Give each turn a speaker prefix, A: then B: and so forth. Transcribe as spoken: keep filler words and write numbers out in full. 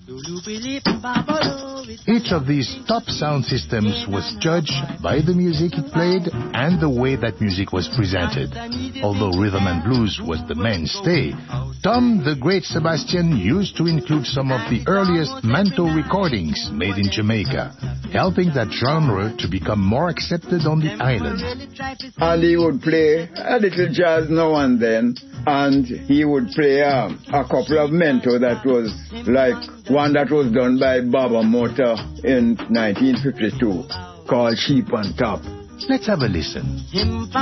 A: Each of these top sound systems was judged by the music it played and the way that music was presented. Although rhythm and blues was the mainstay, Tom the Great Sebastian used to include some of the earliest Manto recordings made in Jamaica, helping that genre to become more accepted on the island.
B: And he would play a little jazz now and then, and he would play um, a couple of Manto that was like one that was done by Baba Mota in nineteen fifty-two called Sheep on Top.
A: Let's have a listen.